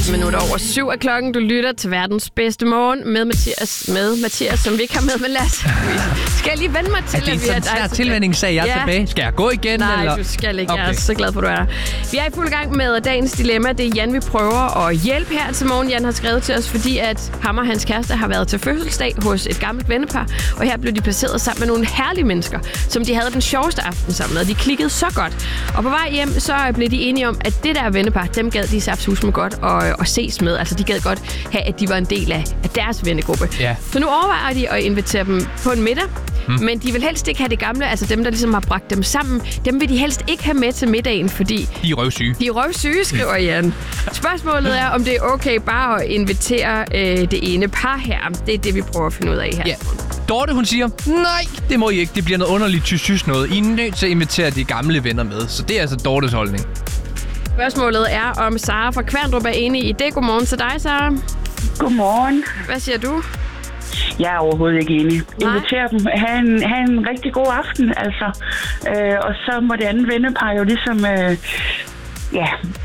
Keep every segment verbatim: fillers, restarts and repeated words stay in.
Minutter over syv af klokken. Du lytter til verdens bedste morgen med Mathias, med Mathias, som vi ikke har med med Lasse. Skal jeg lige vende mig til, er det at vi er sådan en tilvændingssag, jeg er ja. tilbage? Skal jeg gå igen? Nej, eller? du skal ikke. Okay. Jeg er Okay. så glad for, at du er der. Vi er i fuld gang med dagens dilemma. Det er Jan, vi prøver at hjælpe her til morgen. Jan har skrevet til os, fordi at ham og hans kæreste har været til fødselsdag hos et gammelt vennepar. Og her blev de placeret sammen med nogle herlige mennesker, som de havde den sjoveste aften sammen med. De klikkede så godt. Og på vej hjem, så blev de enige om, at det der vennepar, dem gad de saftsus med godt og, og ses med. Altså, de gad godt have, at de var en del af, af deres vennegruppe. Ja. Så nu overvejer de at invitere dem på en middag. Hmm. Men de vil helst ikke have det gamle, altså dem, der ligesom har bragt dem sammen. Dem vil de helst ikke have med til middagen, fordi... De er røvsyge. De er røvsyge, skriver Jan. Spørgsmålet er, om det er okay bare at invitere øh, det ene par her. Det er det, vi prøver at finde ud af her. Ja. Dorte, hun siger, nej, det må I ikke. Det bliver noget underligt tysk noget. I er nødt til at invitere de gamle venner med. Så det er altså Dortes holdning. Spørgsmålet er, om Sara fra Kværndrup er enig i det. Godmorgen til dig, Sara. Godmorgen. Hvad siger du? Jeg er overhovedet ikke enig. Nej. Inviter dem. Ha' en, ha' en rigtig god aften, altså. Øh, og så må det andet vennepar jo ligesom... Øh, ja,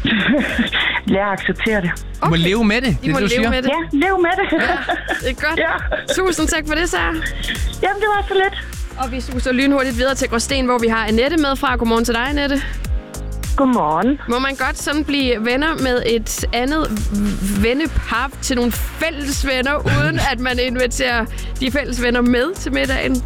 lære at acceptere det. Okay. Du må leve med det, De det må du leve siger. med det. Ja, lev med det. Ja, det er godt. Ja. Tusind tak for det, Sara. Jamen, det var så lidt. Og vi suser lynhurtigt videre til Gråsten, hvor vi har Annette med fra. Godmorgen til dig, Annette. Godmorgen. Må man godt sådan blive venner med et andet vennepar til nogle fælles venner, uden at man inviterer de fælles venner med til middagen?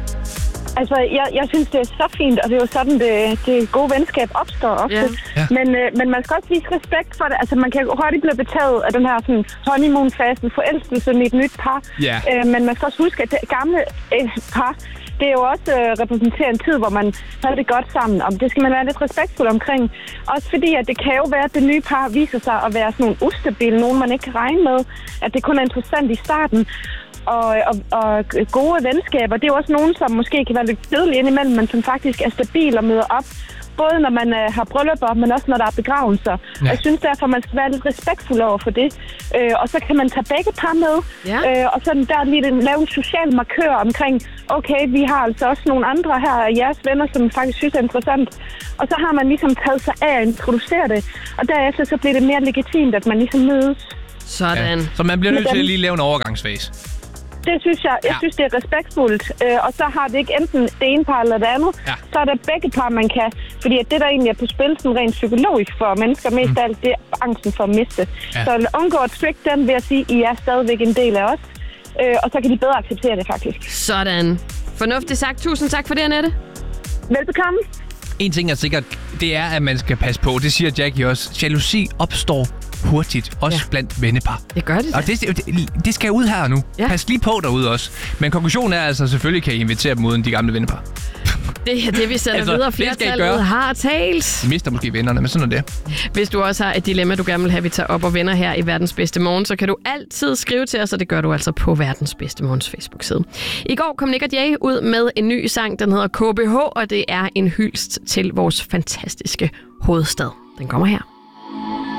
Altså, jeg, jeg synes, det er så fint, og det er jo sådan, det, det gode venskab opstår ofte. Ja. Ja. Men, øh, men man skal også vise respekt for det. Altså, man kan hurtigt blive betaget af den her sådan, honeymoon-fasen, forelskelse i et nyt par. Ja. Øh, men man skal også huske, at det gamle øh, par, det er jo også øh, repræsenterer en tid, hvor man havde det godt sammen. Og det skal man være lidt respektfuld omkring. Også fordi, at det kan jo være, at det nye par viser sig at være sådan nogle ustabile, nogen man ikke kan regne med. At det kun er interessant i starten. Og, og, og gode venskaber, det er jo også nogen, som måske kan være lidt kedelige indimellem, men som faktisk er stabile og møder op. Både når man øh, har bryllupper, men også når der er begravelser. Ja. Jeg synes derfor, man skal være lidt respektfuld over for det. Øh, og så kan man tage begge par med. Ja. Øh, og så der lige lave en social markør omkring, okay, vi har altså også nogle andre her af jeres venner, som faktisk synes er interessant. Og så har man ligesom taget sig af at introducere det. Og derefter så bliver det mere legitimt, at man ligesom mødes. Sådan. Ja. Så man bliver nødt til at lige lave en overgangsfase. Det synes jeg. Jeg Ja. synes, det er respektfuldt. Øh, og så har det ikke enten det ene par eller det andet. Ja. Så er der begge par, man kan. Fordi at det, der egentlig er på spil, sådan rent psykologisk for mennesker, mest af alt, det er angsten for at miste. Ja. Så undgå at trick dem ved at sige, I er stadigvæk en del af os. Øh, og så kan de bedre acceptere det, faktisk. Sådan. Fornuftigt sagt. Tusind tak for det, Annette. Velbekomme. En ting er sikkert, det er, at man skal passe på. Det siger Jackie også. Jalousi opstår hurtigt, også Ja. ja. blandt vennepar. Det gør det. Og det, det, det skal ud her nu. Ja. Ja. Pas lige på derude også. Men konklusionen er altså, selvfølgelig kan I invitere dem uden de gamle vennepar. Det er det, vi sender Altså, videre. det skal I Flertallet gøre. har talt. I mister måske vennerne, men sådan er det. Hvis du også har et dilemma, du gerne vil have, vi tager op og vender her i Verdens Bedste Morgen, så kan du altid skrive til os, og det gør du altså på Verdens Bedste Morgens Facebook-side. I går kom Nick og Jay ud med en ny sang, den hedder K B H, og det er en hyldest til vores fantastiske hovedstad. Den kommer her.